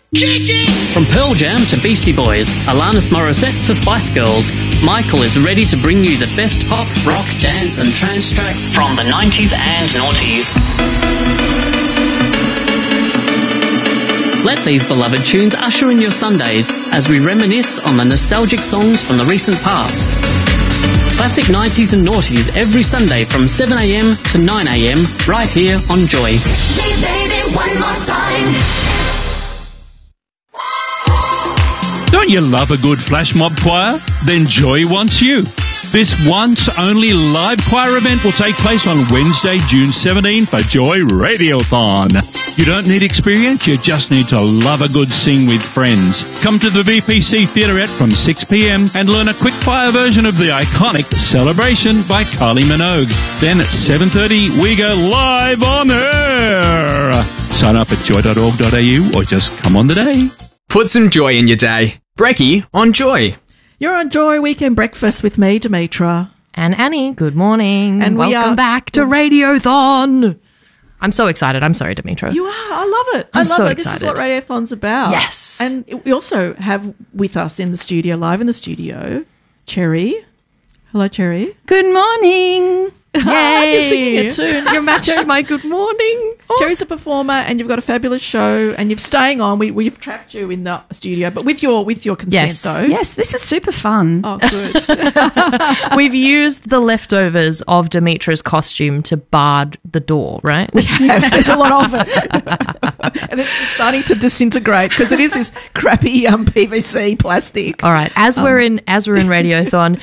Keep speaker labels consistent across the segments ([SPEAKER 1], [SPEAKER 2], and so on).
[SPEAKER 1] From Pearl Jam to Beastie Boys, Alanis Morissette to Spice Girls, Michael is ready to bring you the best pop, rock, dance and trance tracks from the 90s and noughties. Let these beloved tunes usher in your Sundays as we reminisce on the nostalgic songs from the recent past. Classic 90s and noughties every Sunday from 7am to 9am right here on Joy.
[SPEAKER 2] Hey baby, one more time.
[SPEAKER 3] Don't you love a good flash mob choir? Then Joy wants you. This once-only live choir event will take place on Wednesday, June 17 for Joy Radiothon. You don't need experience, you just need to love a good sing with friends. Come to the VPC Theaterette from 6pm and learn a quick-fire version of the iconic Celebration by Kylie Minogue. Then at 7:30, we go live on air. Sign up at joy.org.au or just come on the day.
[SPEAKER 4] Put some joy in your day. Brekkie on Joy.
[SPEAKER 5] You're on Joy Weekend Breakfast with me, Demetra.
[SPEAKER 6] And Annie, good morning.
[SPEAKER 5] And
[SPEAKER 6] welcome back to Radiothon. I'm so excited. I'm sorry, Demetra.
[SPEAKER 5] You are. I love it.
[SPEAKER 6] I'm so
[SPEAKER 5] it.
[SPEAKER 6] excited.
[SPEAKER 5] This is what Radiothon's about.
[SPEAKER 6] Yes.
[SPEAKER 5] And we also have with us in the studio, live in the studio, Cherry. Hello, Cherry.
[SPEAKER 7] Good morning.
[SPEAKER 5] Yay. You're singing it too.
[SPEAKER 6] You're matching my good morning.
[SPEAKER 5] Cherry's a performer, and you've got a fabulous show, and you're staying on. We've trapped you in the studio, but with your consent, though.
[SPEAKER 7] Yes, this is super fun.
[SPEAKER 5] Oh, good.
[SPEAKER 6] We've used the leftovers of Demetra's costume to barred the door, right?
[SPEAKER 5] There's a lot of it. And it's starting to disintegrate because it is this crappy PVC plastic.
[SPEAKER 6] All right. As we're in Radiothon,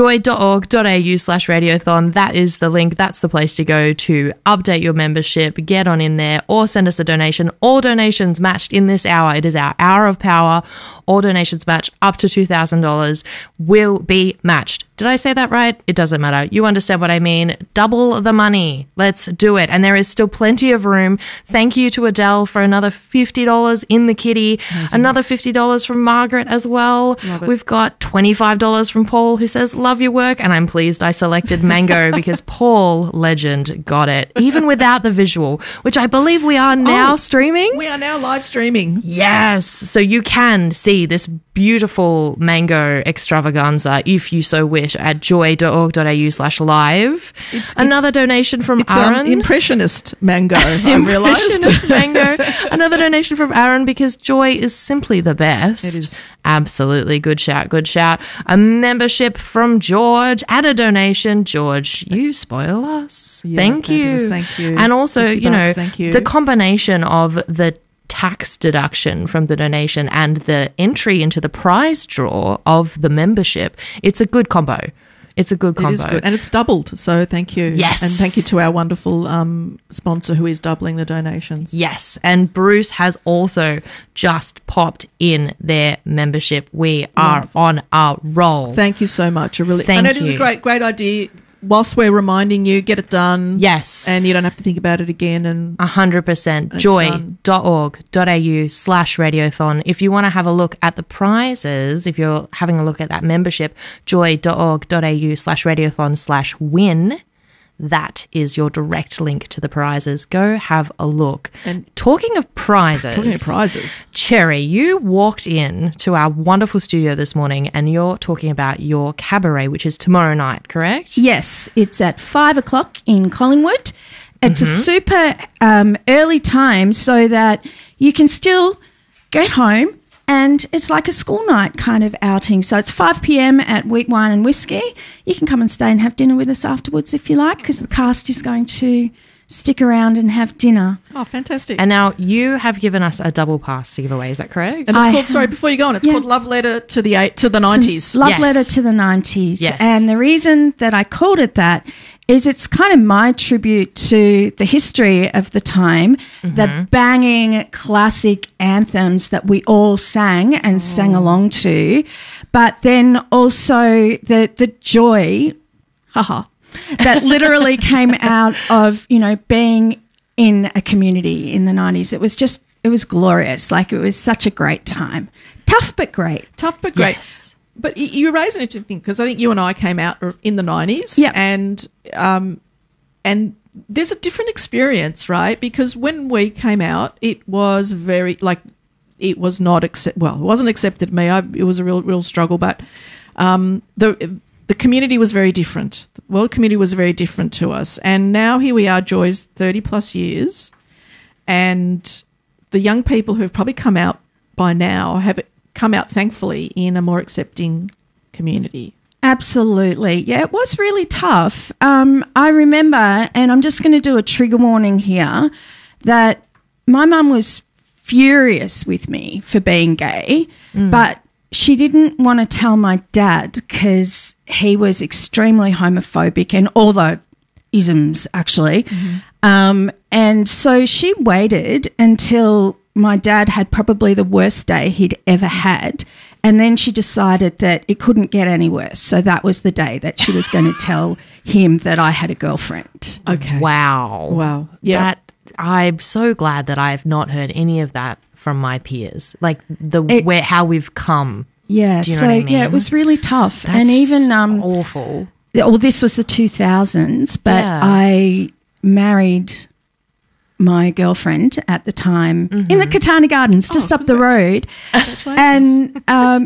[SPEAKER 6] joy.org.au/radiothon. That is the link. That's the place to go to update your membership, get on in there, or send us a donation. All donations matched in this hour. It is our hour of power. All donations matched up to $2,000 will be matched. Did I say that right? It doesn't matter. You understand what I mean. Double the money. Let's do it. And there is still plenty of room. Thank you to Adele for another $50 in the kitty. Amazing. Another $50 from Margaret as well. We've got $25 from Paul, who says, love your work. And I'm pleased I selected Mango because Paul, legend, got it. Even without the visual, which I believe we are now streaming.
[SPEAKER 5] We are now live streaming.
[SPEAKER 6] Yes. So you can see this beautiful Mango extravaganza if you so wish at joy.org.au/live. Another donation from Aaron.
[SPEAKER 5] Impressionist Mango, I've realised.
[SPEAKER 6] Impressionist Mango. Another donation from Aaron because Joy is simply the best.
[SPEAKER 5] It is.
[SPEAKER 6] Absolutely. Good shout. Good shout. A membership from George and a donation. George, you spoil us.
[SPEAKER 5] Yeah,
[SPEAKER 6] thank you.
[SPEAKER 5] Thank you.
[SPEAKER 6] And also,
[SPEAKER 5] $50, thank you.
[SPEAKER 6] the combination of the tax deduction from the donation and the entry into the prize draw of the membership, it's a good combo. It's a good combo.
[SPEAKER 5] It is good. And it's doubled, so thank you.
[SPEAKER 6] Yes.
[SPEAKER 5] And thank you to our wonderful sponsor who is doubling the donations.
[SPEAKER 6] Yes. And Bruce has also just popped in their membership. We are on a roll.
[SPEAKER 5] Thank you so much. I know it is a great idea. Whilst we're reminding you, get it done.
[SPEAKER 6] Yes.
[SPEAKER 5] And you don't have to think about it again. And
[SPEAKER 6] 100%. Joy.org.au/radiothon. If you want to have a look at the prizes, if you're having a look at that membership, joy.org.au/radiothon/win. That is your direct link to the prizes. Go have a look. And talking of prizes, Cherry, you walked in to our wonderful studio this morning and you're talking about your cabaret, which is tomorrow night, correct?
[SPEAKER 7] Yes, it's at 5:00 in Collingwood. It's a super early time so that you can still get home. And it's like a school night kind of outing. So it's 5 p.m. at Wheat, Wine and Whiskey. You can come and stay and have dinner with us afterwards if you like, because the cast is going to stick around and have dinner.
[SPEAKER 5] Oh, fantastic.
[SPEAKER 6] And now you have given us a double pass to give away. Is that correct?
[SPEAKER 5] And it's called, sorry, before you go on, it's called Love Letter to the 90s.
[SPEAKER 7] Love Letter to the 90s.
[SPEAKER 6] Yes.
[SPEAKER 7] And the reason that I called it that is it's kind of my tribute to the history of the time, the banging classic anthems that we all sang and sang along to, but then also the joy, that literally came out of, being in a community in the 90s. It was glorious. Like, it was such a great time. Tough but great.
[SPEAKER 5] Yes. But you raise an interesting thing because I think you and I came out in the 90s, and there's a different experience, right? Because when we came out, it was very it was not it wasn't accepted me. It was a real struggle, but the community was very different. The world community was very different to us. And now here we are, Joy's 30 plus years, and the young people who have probably come out by now have come out, thankfully, in a more accepting community.
[SPEAKER 7] Absolutely. Yeah, it was really tough. I remember, and I'm just going to do a trigger warning here, that my mum was furious with me for being gay, but she didn't want to tell my dad because he was extremely homophobic and all the isms, actually. And so she waited until my dad had probably the worst day he'd ever had. And then she decided that it couldn't get any worse. So that was the day that she was going to tell him that I had a girlfriend.
[SPEAKER 5] Okay.
[SPEAKER 6] Wow.
[SPEAKER 5] Yeah.
[SPEAKER 6] I'm so glad that I've not heard any of that from my peers. Like how we've come.
[SPEAKER 7] Yeah.
[SPEAKER 6] Do you know what I mean?
[SPEAKER 7] Yeah, it was really tough.
[SPEAKER 6] That's
[SPEAKER 7] and even
[SPEAKER 6] awful.
[SPEAKER 7] Well, this was the 2000s, but
[SPEAKER 6] Yeah.
[SPEAKER 7] I married my girlfriend at the time in the Katana Gardens, just up the road. And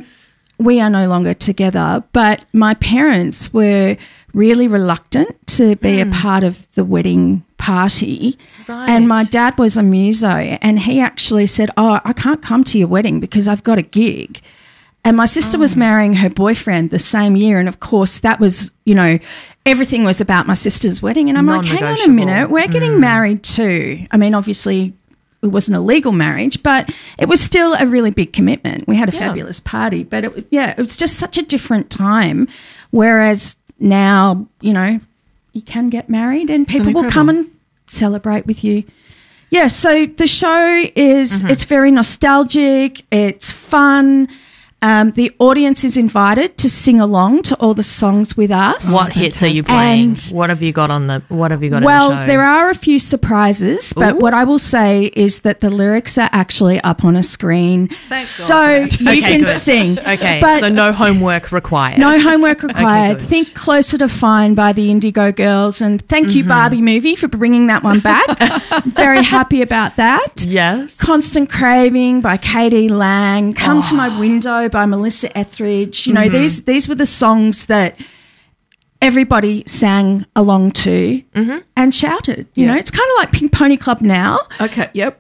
[SPEAKER 7] we are no longer together, but my parents were really reluctant to be a part of the wedding party.
[SPEAKER 6] Right.
[SPEAKER 7] And my dad was a muso, and he actually said, I can't come to your wedding because I've got a gig. And my sister was marrying her boyfriend the same year. And, of course, that was, everything was about my sister's wedding. And I'm like, hang on a minute, we're getting married too. I mean, obviously, it wasn't a legal marriage, but it was still a really big commitment. We had a fabulous party. But, it was just such a different time. Whereas now, you can get married and people will come and celebrate with you. Yeah, so the show is, it's very nostalgic, it's fun. The audience is invited to sing along to all the songs with us.
[SPEAKER 6] What hits are you playing?
[SPEAKER 7] And
[SPEAKER 6] what have you got in the show?
[SPEAKER 7] Well, there are a few surprises, but what I will say is that the lyrics are actually up on a screen.
[SPEAKER 5] Thank
[SPEAKER 7] so
[SPEAKER 5] God.
[SPEAKER 7] you can
[SPEAKER 6] good.
[SPEAKER 7] sing.
[SPEAKER 6] Okay,
[SPEAKER 7] but
[SPEAKER 6] so no homework required.
[SPEAKER 7] no homework required.
[SPEAKER 6] good.
[SPEAKER 7] Think Closer to Fine by the Indigo Girls, and thank you, Barbie Movie, for bringing that one back. I'm very happy about that.
[SPEAKER 6] Yes.
[SPEAKER 7] Constant Craving by K.D. Lang, Come to My Window by Melissa Etheridge. These were the songs that everybody sang along to and shouted. You know, it's kind of like Pink Pony Club now.
[SPEAKER 5] Okay, yep.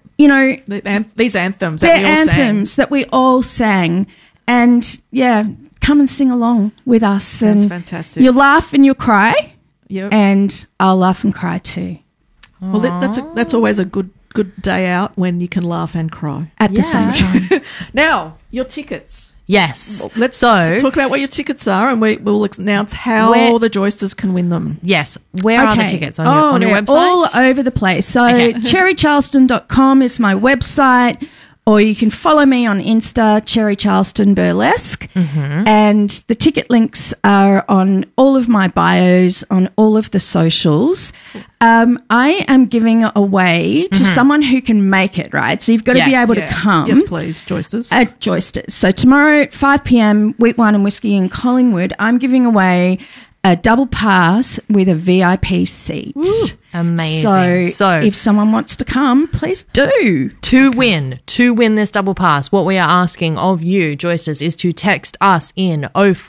[SPEAKER 5] These anthems that
[SPEAKER 7] They're
[SPEAKER 5] we all
[SPEAKER 7] anthems that we all sang. And, come and sing along with us.
[SPEAKER 5] That's
[SPEAKER 7] and
[SPEAKER 5] fantastic.
[SPEAKER 7] You'll laugh and you'll cry.
[SPEAKER 5] Yep.
[SPEAKER 7] And I'll laugh and cry too.
[SPEAKER 5] Well, that's always a good day out when you can laugh and cry.
[SPEAKER 7] At the same time.
[SPEAKER 5] Now, your tickets.
[SPEAKER 6] Yes.
[SPEAKER 5] Let's talk about what your tickets are, and we'll announce how the Joysters can win them.
[SPEAKER 6] Yes. Where are the tickets? On your
[SPEAKER 7] they're
[SPEAKER 6] website?
[SPEAKER 7] all over the place. So cherrycharleston.com is my website, or you can follow me on Insta, Cherry Charleston Burlesque. And the ticket links are on all of my bios, on all of the socials. I am giving away to someone who can make it, right? So you've got to be able to come.
[SPEAKER 5] Yes, please, Joysters.
[SPEAKER 7] At Joysters. So tomorrow at 5 p.m, Wheat Wine and Whiskey in Collingwood, I'm giving away a double pass with a VIP seat.
[SPEAKER 6] Ooh, amazing.
[SPEAKER 7] So if someone wants to come, please do.
[SPEAKER 6] To win this double pass, what we are asking of you, Joysters, is to text us in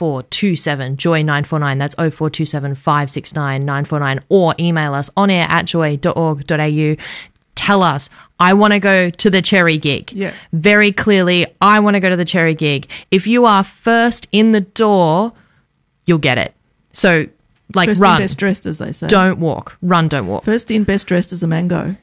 [SPEAKER 6] 0427 Joy 949. That's 0427 569 949, or email us onair@joy.org.au. Tell us, I want to go to the Cherry gig.
[SPEAKER 5] Yeah.
[SPEAKER 6] Very clearly, I want to go to the Cherry gig. If you are first in the door, you'll get it. So,
[SPEAKER 5] First
[SPEAKER 6] run.
[SPEAKER 5] in, best dressed, as they say.
[SPEAKER 6] Don't walk. Run, don't walk.
[SPEAKER 5] First in, best dressed as a mango.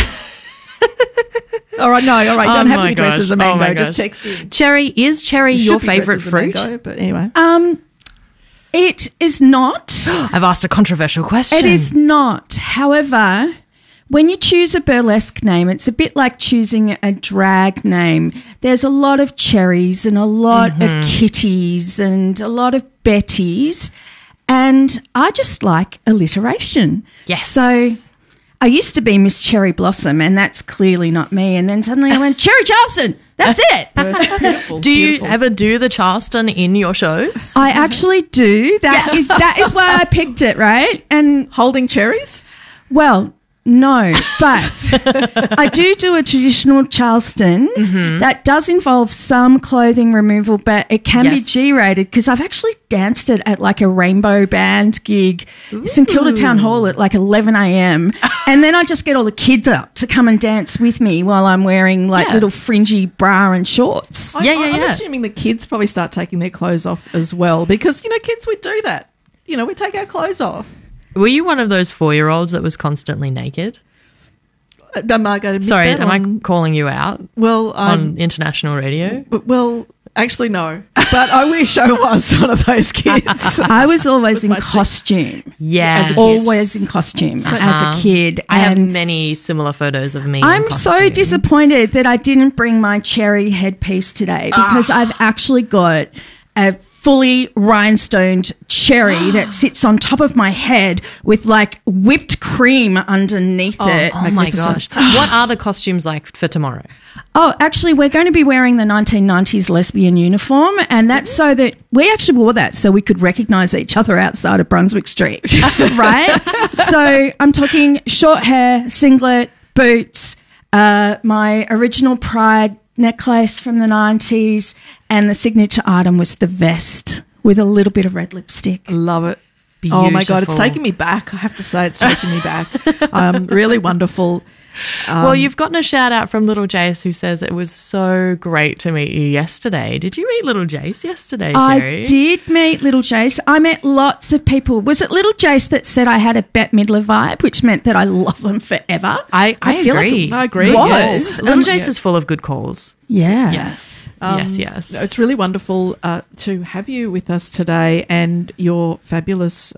[SPEAKER 5] All right, you don't have to be dressed as a mango. Just text in.
[SPEAKER 6] Cherry, is cherry
[SPEAKER 5] You
[SPEAKER 6] your
[SPEAKER 5] should be dressed
[SPEAKER 6] favourite
[SPEAKER 5] as a
[SPEAKER 6] fruit?
[SPEAKER 5] mango, but anyway.
[SPEAKER 7] It is not.
[SPEAKER 6] I've asked a controversial question.
[SPEAKER 7] It is not. However, when you choose a burlesque name, it's a bit like choosing a drag name. There's a lot of cherries and a lot of kitties and a lot of Bettys. And I just like alliteration.
[SPEAKER 6] Yes.
[SPEAKER 7] So I used to be Miss Cherry Blossom, and that's clearly not me. And then suddenly I went, Cherry Charleston. That's it.
[SPEAKER 5] Beautiful.
[SPEAKER 6] Do you
[SPEAKER 5] beautiful.
[SPEAKER 6] ever do the Charleston in your shows?
[SPEAKER 7] I actually do. That is why I picked it, right? And
[SPEAKER 5] holding cherries?
[SPEAKER 7] well, No, but I do a traditional Charleston that does involve some clothing removal, but it can be G-rated because I've actually danced it at like a rainbow band gig, St Kilda Town Hall at like 11 a.m. And then I just get all the kids up to come and dance with me while I'm wearing like little fringy bra and shorts.
[SPEAKER 5] I'm assuming the kids probably start taking their clothes off as well because, kids, we do that. We take our clothes off.
[SPEAKER 6] Were you one of those 4-year-olds that was constantly naked?
[SPEAKER 5] Margaret,
[SPEAKER 6] sorry, am I calling you out?
[SPEAKER 5] Well,
[SPEAKER 6] on international radio?
[SPEAKER 5] Well, actually, no. But I wish I was one of those kids.
[SPEAKER 7] I was always in costume.
[SPEAKER 6] Yes.
[SPEAKER 7] Always in costume as a kid.
[SPEAKER 6] I have many similar photos of me.
[SPEAKER 7] I'm so disappointed that I didn't bring my cherry headpiece today because I've actually got a fully rhinestoned cherry that sits on top of my head with like whipped cream underneath it.
[SPEAKER 6] Oh my gosh. What are the costumes like for tomorrow?
[SPEAKER 7] Oh, actually, we're going to be wearing the 1990s lesbian uniform, and that's so that we actually wore that so we could recognise each other outside of Brunswick Street, right? So I'm talking short hair, singlet, boots, my original Pride necklace from the 90s, and the signature item was the vest with a little bit of red lipstick.
[SPEAKER 5] Love it.
[SPEAKER 6] Beautiful.
[SPEAKER 5] Oh my God, it's taking me back. I have to say, it's taking me back. Really wonderful.
[SPEAKER 6] Well, you've gotten a shout out from Little Jace who says it was so great to meet you yesterday. Did you meet Little Jace yesterday, Sherry?
[SPEAKER 7] I did meet Little Jace. I met lots of people. Was it Little Jace that said I had a Bette Midler vibe, which meant that I love them forever?
[SPEAKER 6] I
[SPEAKER 7] feel
[SPEAKER 6] agree.
[SPEAKER 5] I agree.
[SPEAKER 6] Yes. Little Jace is full of good calls.
[SPEAKER 7] Yeah.
[SPEAKER 6] Yes. Yes.
[SPEAKER 5] It's really wonderful to have you with us today, and your fabulous,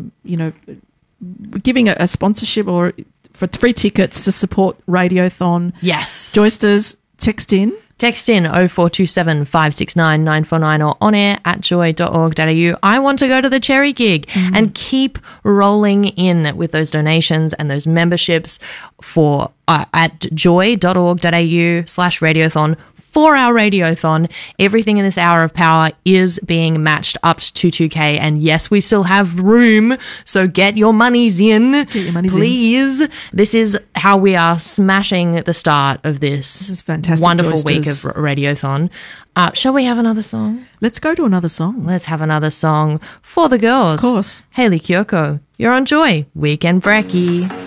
[SPEAKER 5] giving a sponsorship or for 3 tickets to support Radiothon.
[SPEAKER 6] Yes.
[SPEAKER 5] Joysters, text in.
[SPEAKER 6] Text in 0427 569 949 or on air at joy.org.au. I want to go to the Cherry gig and keep rolling in with those donations and those memberships for at joy.org.au/radiothon. For our Radiothon, everything in this hour of power is being matched up to 2K. And yes, we still have room, so get your monies in.
[SPEAKER 5] Get your monies
[SPEAKER 6] please. In. This is how we are smashing the start of this
[SPEAKER 5] is fantastic,
[SPEAKER 6] wonderful
[SPEAKER 5] Joysters.
[SPEAKER 6] week of Radiothon. Shall we have another song?
[SPEAKER 5] Let's go to another song.
[SPEAKER 6] Let's have another song for the girls.
[SPEAKER 5] Of course.
[SPEAKER 6] Hayley Kiyoko, you're on Joy. Weekend Brekkie.